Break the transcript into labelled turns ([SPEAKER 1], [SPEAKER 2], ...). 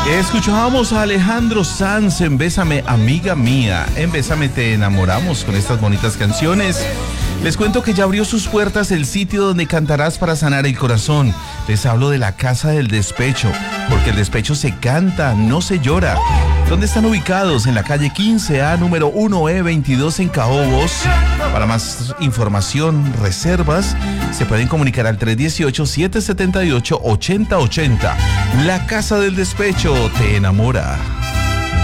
[SPEAKER 1] Escuchábamos a Alejandro Sanz en Bésame, amiga mía. En Bésame te enamoramos con estas bonitas canciones. Les cuento que ya abrió sus puertas el sitio donde cantarás para sanar el corazón. Les hablo de la Casa del Despecho, porque el despecho se canta, no se llora. ¿Dónde están ubicados? En la calle 15A, número 1E22 en Caobos. Para más información, reservas, se pueden comunicar al 318-778-8080. La Casa del Despecho te enamora.